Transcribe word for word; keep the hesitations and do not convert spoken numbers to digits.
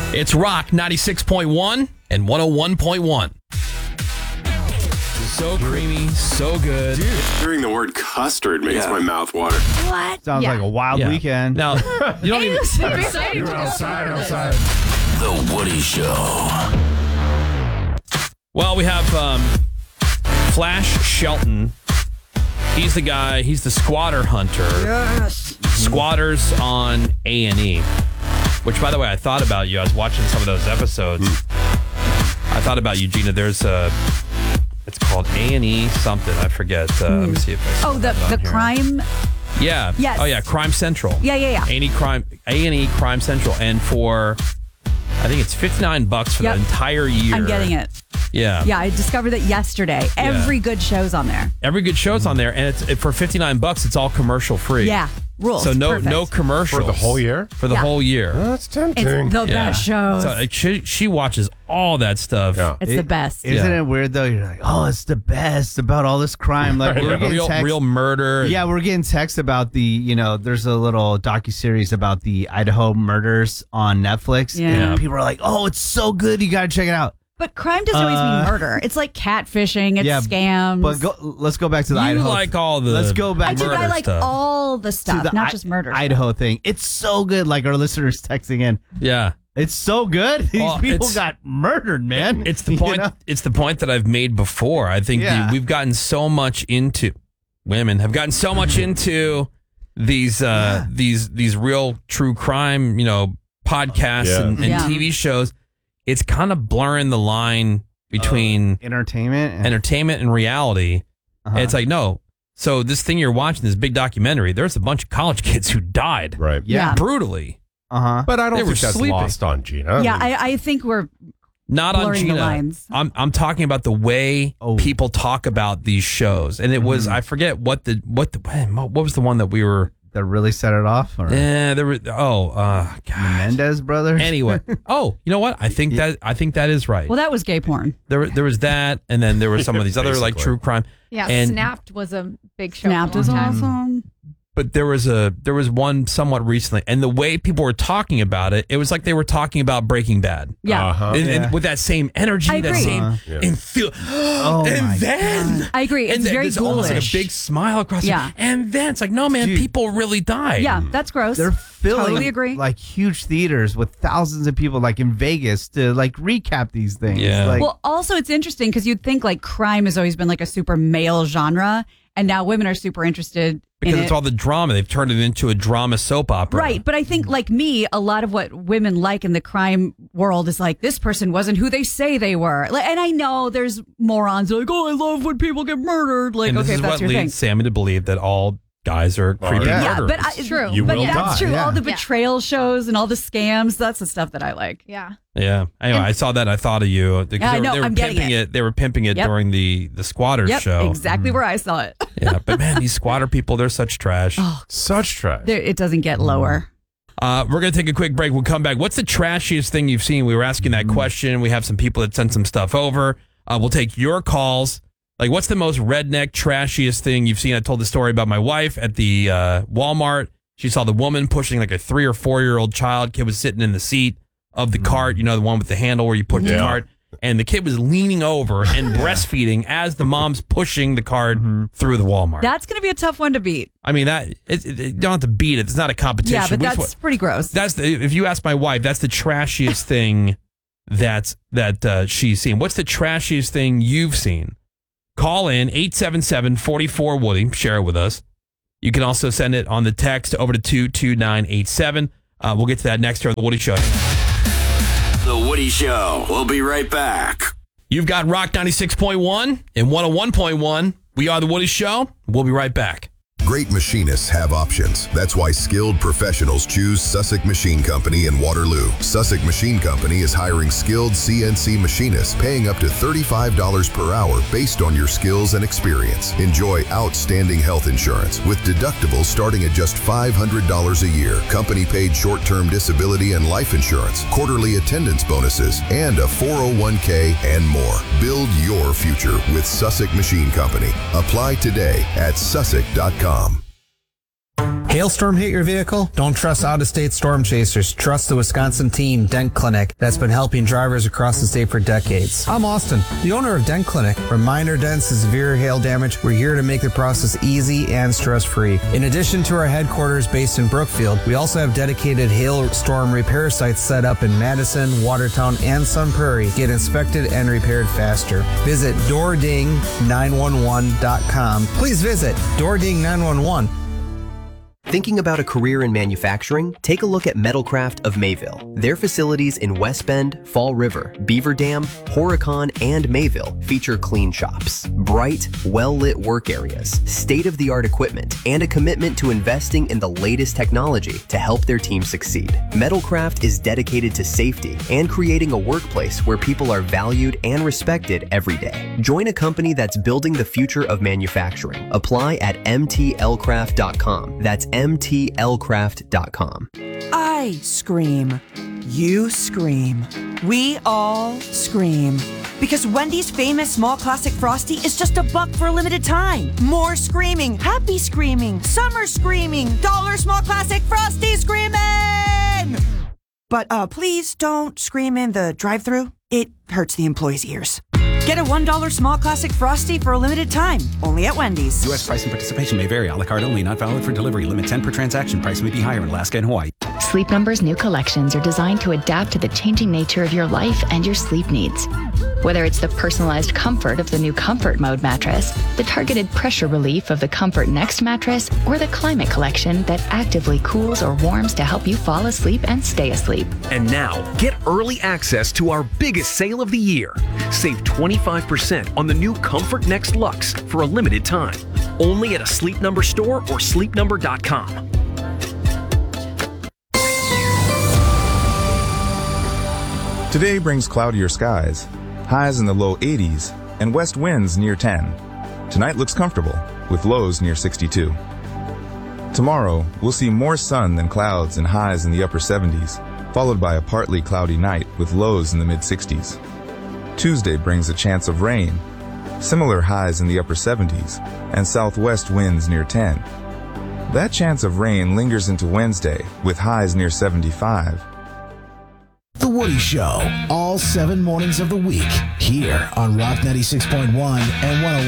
It's Rock ninety-six point one and one oh one point one. So creamy, so good. Dude, hearing the word custard makes Yeah. my mouth water. What? Sounds Yeah. like a wild Yeah. weekend. Now, you don't even... You're outside, outside. The Woody Show. Well, we have um, Flash Shelton. He's the guy, he's the squatter hunter. Yes. Squatters on A and E. Which, by the way, I thought about you. I was watching some of those episodes. I thought about you, Gina. There's a... It's called A and E something. I forget. Uh, Let me see if I Oh, the have it the on here. crime. Yeah. Yes. Oh, yeah. Crime Central. Yeah, yeah, yeah. A and E Crime, A and E Crime Central. And for, I think it's fifty-nine bucks for Yep. the entire year. I'm getting it. Yeah. Yeah, I discovered it yesterday. Every good show's on there. Every good show's on there. And it's it, for fifty-nine bucks, it's all commercial free. Yeah, rules. So no Perfect. no commercials. For the whole year? For the Yeah. whole year. That's tempting. It's the Yeah. best shows. So like, she, she watches all that stuff. Yeah. it's It- the best. Isn't Yeah. it weird though? You're like, oh, it's the best about all this crime. Like we're getting Real, text- real murder. Yeah, we're getting texts about the, you know, there's a little docuseries about the Idaho murders on Netflix. Yeah. And people are like, oh, it's so good. You got to check it out. But crime doesn't always Uh, mean murder. It's like catfishing. It's yeah, scams. But go, let's go back to the You Idaho. like all the Let's go back I to think I murder like stuff. all the to stuff, the not I- just murder. Idaho thing. It's so good. Like our listeners texting in. Yeah. It's so good. These Well, people it's- got murdered, man. It's the You point. know? It's the point that I've made before. I think Yeah. the, we've gotten so much into women have gotten so much into these uh, these these real true crime, you know, podcasts Yeah. and, and Yeah. T V shows. It's kind of blurring the line between Entertainment. and- entertainment and reality. Uh-huh. And it's like no. So this thing you're watching, this big documentary, there's a bunch of college kids who died Right. Yeah. brutally. Uh-huh. But I don't They were think that's sleeping. lost on Gina. yeah, I, I think we're Not on blurring the Gina. lines. I'm I'm talking about the way Oh. people talk about these shows, and it was I forget what the what the what was the one that we were. That really set it off? Or Yeah, there were. Oh, uh, the God. Mendez brothers? Anyway, oh, you know what? I think that I think that is right. well, that was gay porn. There there was that, and then there were some of these other like Basically. true crime. Yeah, And- Snapped was a big show. Snapped for a was long time. awesome. But there was a there was one somewhat recently, and the way people were talking about it, it was like they were talking about Breaking Bad. Yeah. Uh-huh. And, and Yeah. with that same energy, I that agree. same Yeah. and feel, Oh my and then I agree. It's and then very there's almost like a ghoulish. big smile across. Yeah. it. And then it's like, no, man, Dude. people really died. Yeah, that's gross. They're filling Totally agree. like huge theaters with thousands of people like in Vegas to like recap these things. Yeah. Like, Well, also it's interesting because you'd think like crime has always been like a super male genre, and now women are super interested because in it's it. all the drama. They've turned it into a drama soap opera. Right, but I think like me, a lot of what women like in the crime world is like this person wasn't who they say they were. Like, and I know there's morons like, oh, I love when people get murdered. Like, And this okay, is if that's what your leads thing. Sammy to believe that all guys are creepy yeah. Yeah, murderers. but I, It's true. You but will that's die. true. Yeah. All the Yeah. betrayal shows and all the scams, that's the stuff that I like. Yeah. yeah. Anyway, I saw that. I thought of you. Because Yeah, I they, were- know, they were I'm getting pimping it. it. They were pimping it Yep. during the the squatters Yep, show. exactly where I saw it. Yeah, but man, these squatter people, they're such trash. Oh, Such trash. there, it doesn't get lower. Uh, we're going to take a quick break. We'll come back. What's the trashiest thing you've seen? We were asking that question. We have some people that sent some stuff over. Uh, we'll take your calls. Like, what's the most redneck, trashiest thing you've seen? I told the story about my wife at the uh, Walmart. She saw the woman pushing like a three or four year old child. Kid was sitting in the seat of the cart, you know, the one with the handle where you push the Yeah. cart. And the kid was leaning over and breastfeeding as the mom's pushing the cart through the Walmart. That's going to be a tough one to beat. I mean, that it, it, you don't have to beat it. It's not a competition. Yeah, but Which that's one- pretty gross. that's the, if you ask my wife, that's the trashiest thing that's that uh, she's seen. What's the trashiest thing you've seen? Call in eight seven seven, four four, Woody. Share it with us. You can also send it on the text over to two two nine eight seven. Uh, we'll get to that next here on The Woody Show. The Woody Show. We'll be right back. You've got Rock ninety-six point one and one oh one point one. We are The Woody Show. We'll be right back. Great machinists have options. That's why skilled professionals choose Sussex Machine Company in Waterloo. Sussex Machine Company is hiring skilled C N C machinists, paying up to thirty-five dollars per hour based on your skills and experience. Enjoy outstanding health insurance with deductibles starting at just five hundred dollars a year, company-paid short-term disability and life insurance, quarterly attendance bonuses, and a four oh one k and more. Build your future with Sussex Machine Company. Apply today at sussex dot com. Hailstorm hit your vehicle? Don't trust out-of-state storm chasers. Trust the Wisconsin team, Dent Clinic, that's been helping drivers across the state for decades. I'm Austin, the owner of Dent Clinic. From minor dents to severe hail damage, we're here to make the process easy and stress-free. In addition to our headquarters based in Brookfield, we also have dedicated hailstorm repair sites set up in Madison, Watertown, and Sun Prairie. Get inspected and repaired faster. Visit door ding nine one one dot com. Please visit door ding nine one one. Thinking about a career in manufacturing? Take a look at Metalcraft of Mayville. Their facilities in West Bend, Fall River, Beaver Dam, Horicon, and Mayville feature clean shops, bright, well-lit work areas, state-of-the-art equipment, and a commitment to investing in the latest technology to help their team succeed. Metalcraft is dedicated to safety and creating a workplace where people are valued and respected every day. Join a company that's building the future of manufacturing. Apply at m t l craft dot com. That's m t l craft dot com. I scream. You scream. We all scream. Because Wendy's famous small classic Frosty is just a buck for a limited time. More screaming, happy screaming, summer screaming, dollar small classic Frosty screaming! But uh, please don't scream in the drive-thru. It hurts the employees' ears. Get a one dollar small classic Frosty for a limited time, only at Wendy's. U S price and participation may vary. A la carte only, not valid for delivery. Limit ten per transaction. Price may be higher in Alaska and Hawaii. Sleep Number's new collections are designed to adapt to the changing nature of your life and your sleep needs. Whether it's the personalized comfort of the new Comfort Mode mattress, the targeted pressure relief of the Comfort Next mattress, or the Climate Collection that actively cools or warms to help you fall asleep and stay asleep. And now, get early access to our biggest sale of the year. Save twenty-five percent on the new Comfort Next Luxe for a limited time. Only at a Sleep Number store or sleep number dot com. Today brings cloudier skies, highs in the low eighties, and west winds near ten. Tonight looks comfortable, with lows near sixty-two. Tomorrow, we'll see more sun than clouds and highs in the upper seventies, followed by a partly cloudy night with lows in the mid-sixties. Tuesday brings a chance of rain, similar highs in the upper seventies, and southwest winds near ten. That chance of rain lingers into Wednesday, with highs near seventy-five. The Woody Show, all seven mornings of the week, here on Rock ninety-six point one and one oh one.